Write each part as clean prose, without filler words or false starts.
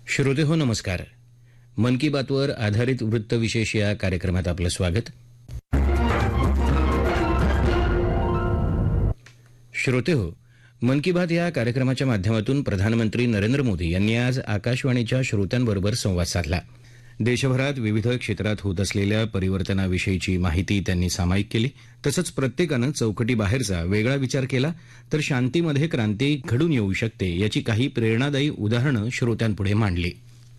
श्रोते हो नमस्कार. मन की बातवर आधारित वृत्तविशेष या कार्यक्रमात आपलं स्वागत. श्रोते हो, मन की बात या कार्यक्रमाच्या माध्यमातून प्रधानमंत्री नरेंद्र मोदी यांनी आज आकाशवाणीच्या श्रोत्यांबरोबर संवाद साधला. देशभरात विविध क्षेत्रात होत असलेल्या परिवर्तनाविषयीची माहिती त्यांनी सामायिक केली. तसंच प्रत्येकानं चौकटीबाहेरचा वेगळा विचार केला तर शांतीमध्ये क्रांती घडून येऊ शकते याची काही प्रेरणादायी उदाहरणं श्रोत्यांपुढे मांडली.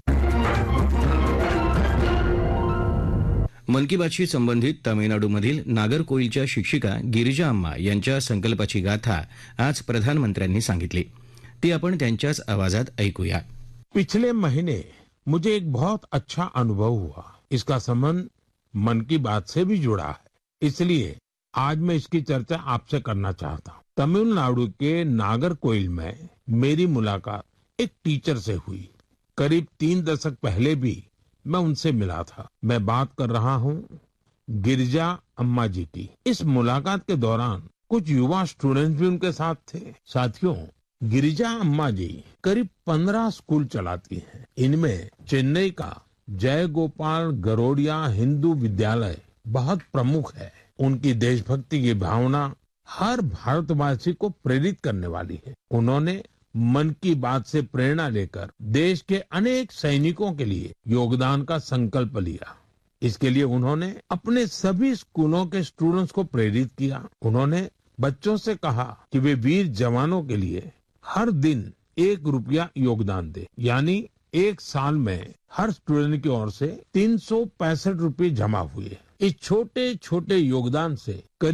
मन की बातशी संबंधित तामिळनाडूमधील नागरकोइलच्या शिक्षिका गिरिजा अम्मा यांच्या संकल्पाची गाथा आज प्रधानमंत्र्यांनी सांगितली. ती आपण त्यांच्याच आवाजात ऐकूया. पिछले महीने मुझे एक बहुत अच्छा अनुभव हुआ. इसका संबंध मन की बात से भी जुड़ा है, इसलिए आज मैं इसकी चर्चा आपसे करना चाहता हूँ. तमिलनाडु के नागरकोइल में मेरी मुलाकात एक टीचर से हुई. करीब 3 दशक पहले भी मैं उनसे मिला था. मैं बात कर रहा हूँ गिरिजा अम्मा जी की. इस मुलाकात के दौरान कुछ युवा स्टूडेंट्स भी उनके साथ थे. साथियों, गिरिजा अम्मा जी करीब 15 स्कूल चलाती हैं. इनमें चेन्नई का जय गोपाल गरोडिया हिंदू विद्यालय बहुत प्रमुख है. उनकी देशभक्ति की भावना हर भारतवासी को प्रेरित करने वाली है. उन्होंने मन की बात से प्रेरणा लेकर देश के अनेक सैनिकों के लिए योगदान का संकल्प लिया. इसके लिए उन्होंने अपने सभी स्कूलों के स्टूडेंट्स को प्रेरित किया. उन्होंने बच्चों से कहा कि वे वीर जवानों के लिए हर दिन 1 रुपया योगदान दे. यानी एक साल में हर स्टूडेंट की ओर से 365 रुपये जमा हुए. इस छोटे छोटे योगदान से करीब